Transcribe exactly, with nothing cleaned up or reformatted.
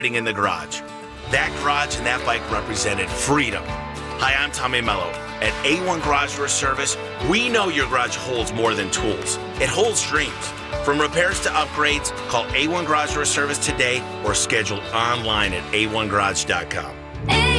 in the garage. That garage and that bike represented freedom. Hi, I'm Tommy Mello. At A one Garage Door Service, we know your garage holds more than tools. It holds dreams. From repairs to upgrades, call A one Garage Door Service today or schedule online at a one garage dot com.